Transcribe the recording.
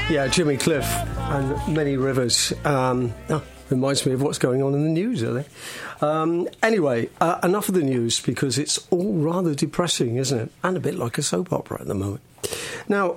Yeah, Jimmy Cliff and Many Rivers. Reminds me of what's going on in the news, really. Anyway, enough of the news, because it's all rather depressing, isn't it? And a bit like a soap opera at the moment. Now,